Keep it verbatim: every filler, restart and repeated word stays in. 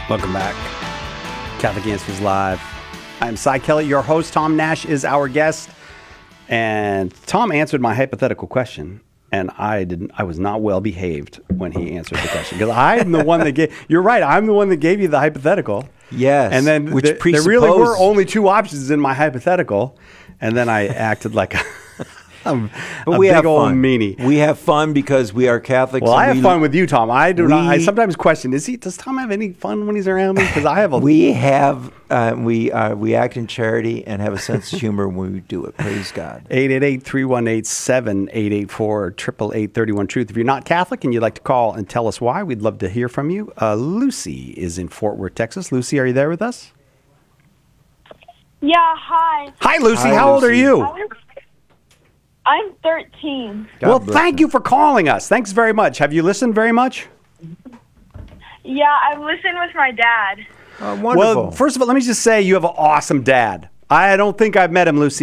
Welcome back. Catholic Answers Live. I'm Cy Kelly, your host. Tom Nash is our guest. And Tom answered my hypothetical question. And I didn't. I was not well behaved when he answered the question. Because I'm the one that gave... You're right. I'm the one that gave you the hypothetical. Yes. And then which th- there really were only two options in my hypothetical. And then I acted like a... I'm but a we big have old fun. meanie. We have fun because we are Catholics. Well, I have we, fun with you, Tom. I do we, not. I sometimes question: Is he? Does Tom have any fun when he's around me? Because I have a. We have. Uh, we uh, we act in charity and have a sense of humor when we do it. Praise God. eight eight eight, three one eight, seven eight eight four, eight eight eight, three one truth. If you're not Catholic and you'd like to call and tell us why, we'd love to hear from you. Uh, Lucy is in Fort Worth, Texas. Lucy, are you there with us? Yeah, hi. Hi, Lucy. Hi, How old are Lucy. you? I'm, I'm thirteen. God well, bless thank you for calling us. Thanks very much. Have you listened very much? Yeah, I listen with my dad. Uh, wonderful. Well, first of all, let me just say you have an awesome dad. I don't think I've met him, Lucy.